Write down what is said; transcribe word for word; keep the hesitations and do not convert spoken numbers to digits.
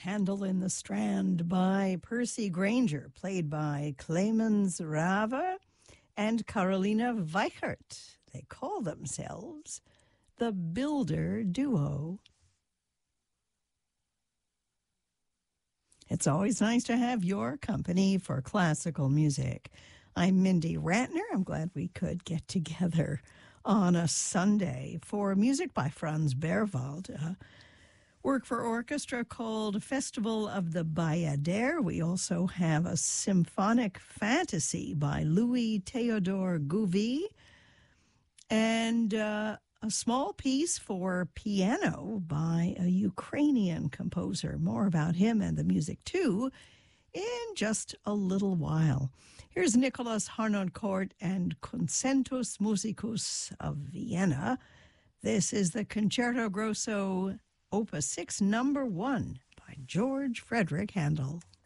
Handel in the Strand by Percy Granger, played by Clemens Rava and Carolina Weichert. They call themselves the Builder Duo. It's always nice to have your company for classical music. I'm Mindy Ratner. I'm glad we could get together on a Sunday for music by Franz Berwald, a work for orchestra called Festival of the Bayadere. We also have a symphonic fantasy by Louis Theodore Gouvy, and uh, a small piece for piano by a Ukrainian composer. More about him and the music, too, in just a little while. Here's Nicholas Harnoncourt and Concentus Musicus of Vienna. This is the Concerto Grosso Opus six, number one, by George Frederick Handel.